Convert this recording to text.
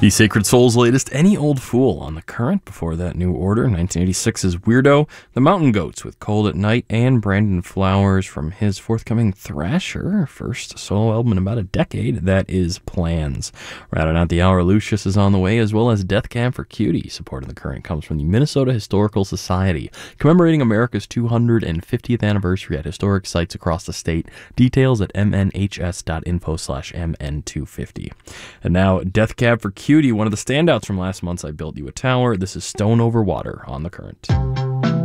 The Sacred Soul's latest, Any Old Fool, on The Current. Before that, New Order, 1986's Weirdo, The Mountain Goats with Cold at Night, and Brandon Flowers from his forthcoming Thrasher, first solo album in about a decade, that is Plans. Rounding out the hour, Lucius is on the way, as well as Death Cab for Cutie. Support of The Current comes from the Minnesota Historical Society, commemorating America's 250th anniversary at historic sites across the state. Details at mnhs.info/mn250. And now, Death Cab for Cutie, one of the standouts from last month's I Built You a Tower. This is Stone Over Water on The Current.